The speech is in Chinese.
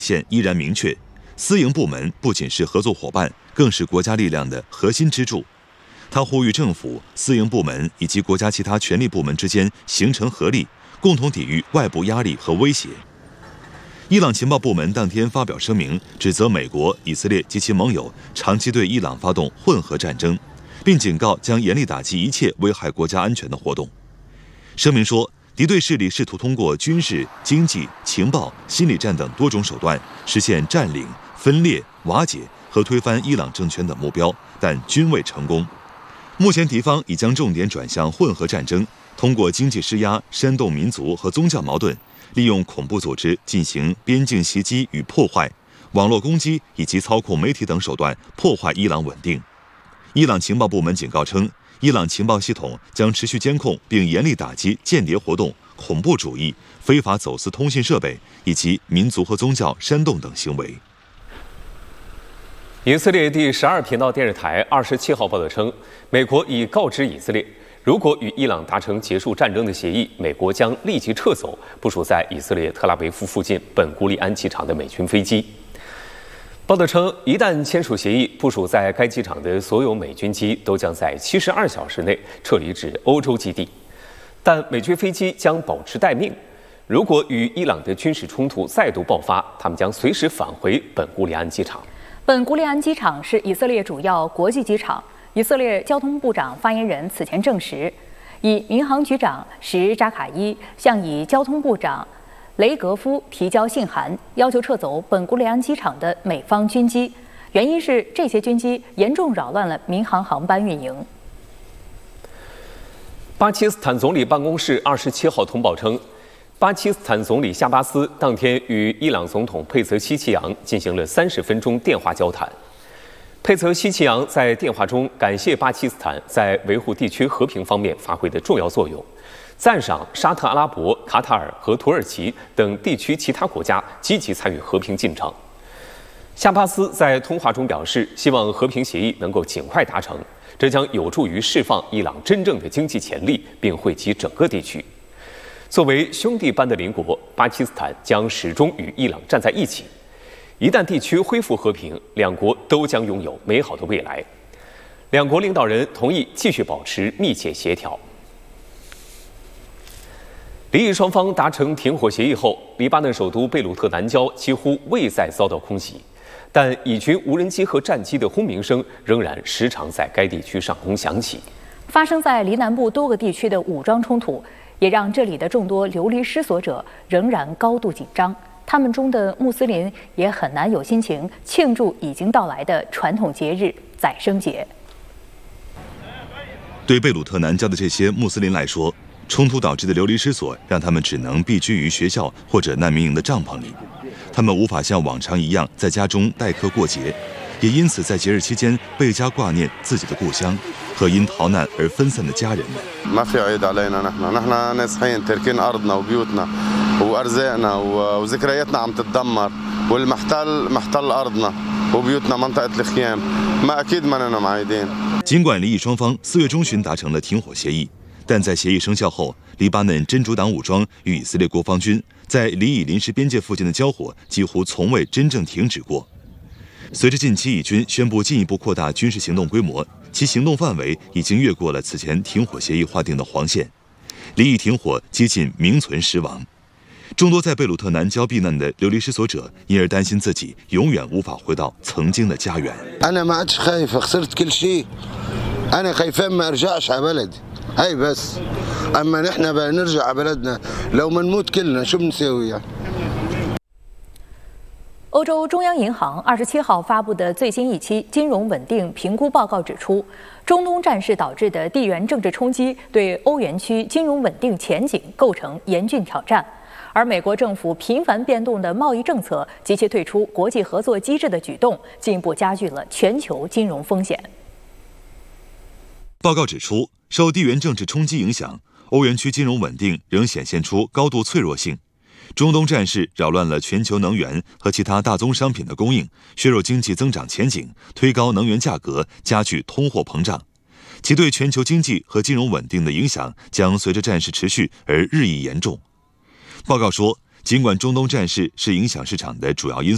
线依然明确，私营部门不仅是合作伙伴，更是国家力量的核心支柱。他呼吁政府、私营部门以及国家其他权力部门之间形成合力，共同抵御外部压力和威胁。伊朗情报部门当天发表声明，指责美国、以色列及其盟友长期对伊朗发动混合战争，并警告将严厉打击一切危害国家安全的活动。声明说，敌对势力试图通过军事、经济、情报、心理战等多种手段，实现占领、分裂、瓦解和推翻伊朗政权等目标，但均未成功。目前敌方已将重点转向混合战争，通过经济施压、煽动民族和宗教矛盾，利用恐怖组织进行边境袭击与破坏、网络攻击以及操控媒体等手段破坏伊朗稳定。伊朗情报部门警告称，伊朗情报系统将持续监控并严厉打击间谍活动、恐怖主义、非法走私通信设备以及民族和宗教煽动等行为。 以色列第12频道电视台27号报道称，美国已告知以色列，如果与伊朗达成结束战争的协议，美国将立即撤走部署在以色列特拉维夫附近本古里安机场的美军飞机。报道称，一旦签署协议，部署在该机场的所有美军机都将在72小时内撤离至欧洲基地，但美军飞机将保持待命。如果与伊朗的军事冲突再度爆发，他们将随时返回本古里安机场。 本古里安机场是以色列主要国际机场。以色列交通部长发言人此前证实，以民航局长什扎卡伊向以交通部长雷格夫提交信函，要求撤走本古里安机场的美方军机，原因是这些军机严重扰乱了民航航班运营。 巴基斯坦总理办公室27号通报称，巴基斯坦总理夏巴斯当天与伊朗总统佩泽希奇扬进行了30分钟电话交谈。佩泽希奇扬在电话中感谢巴基斯坦在维护地区和平方面发挥的重要作用，赞赏沙特阿拉伯、卡塔尔和土耳其等地区其他国家积极参与和平进程。夏巴斯在通话中表示，希望和平协议能够尽快达成，这将有助于释放伊朗真正的经济潜力，并惠及整个地区。作为兄弟般的邻国，巴基斯坦将始终与伊朗站在一起。一旦地区恢复和平，两国都将拥有美好的未来。两国领导人同意继续保持密切协调。黎以双方达成停火协议后，黎巴嫩首都贝鲁特南郊几乎未再遭到空袭，但以军无人机和战机的轰鸣声仍然时常在该地区上空响起。 发生在黎南部多个地区的武装冲突，也让这里的众多流离失所者仍然高度紧张。他们中的穆斯林也很难有心情庆祝已经到来的传统节日宰牲节。 对贝鲁特南郊的这些穆斯林来说，冲突导致的流离失所让他们只能避居于学校或者难民营的帐篷里。他们无法像往常一样在家中待客过节，也因此在节日期间倍加挂念自己的故乡和因逃难而分散的家人们。 وارزاقنا وذكرياتنا عم تتدمر والمحتل محتل ارضنا وبيوتنا منطقه الخيام ما اكيد ما لنا معايدين。 尽管黎以双方4月中旬达成了停火协议，但在协议生效后，黎巴嫩真主党武装与以色列国防军在黎以临时边界附近的交火几乎从未真正停止过。随着近期以军宣布进一步扩大军事行动规模，其行动范围已经越过了此前停火协议划定的黄线，黎以停火接近名存实亡。众多在贝鲁特南郊避难的流离失所者，因而担心自己永远无法回到曾经的家园。 أنا ما عادش خايف خسرت كل شيء أنا خايفان ما أرجعش على بلدي هاي بس أما نحن بنرجع على بلدنا لو ما نموت كلنا شو بنسوي يعني。 欧洲中央银行27号发布的最新一期金融稳定评估报告指出，中东战事导致的地缘政治冲击对欧元区金融稳定前景构成严峻挑战。而美国政府频繁变动的贸易政策及其退出国际合作机制的举动，进一步加剧了全球金融风险。 报告指出，受地缘政治冲击影响，欧元区金融稳定仍显现出高度脆弱性。中东战事扰乱了全球能源和其他大宗商品的供应，削弱经济增长前景，推高能源价格，加剧通货膨胀。其对全球经济和金融稳定的影响将随着战事持续而日益严重。报告说，尽管中东战事是影响市场的主要因素，